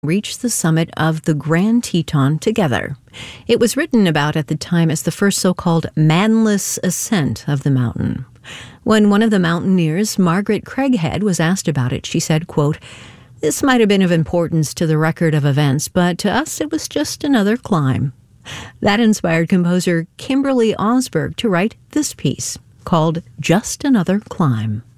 reached the summit of the Grand Teton together. It was written about at the time as the first so-called manless ascent of the mountain. When one of the mountaineers, Margaret Craighead, was asked about it, she said, quote, "This might have been of importance to the record of events, but to us it was just another climb." That inspired composer Kimberly Osberg to write this piece called Just Another Climb.